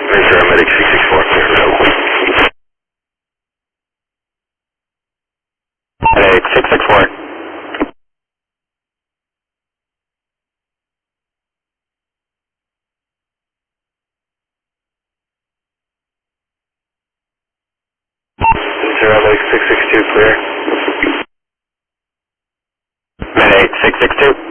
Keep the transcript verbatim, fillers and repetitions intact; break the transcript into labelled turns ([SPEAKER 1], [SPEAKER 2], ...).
[SPEAKER 1] Zero medic six six four, clear to go. Medic six six four. Zero medic six six two, clear. Medic six six two.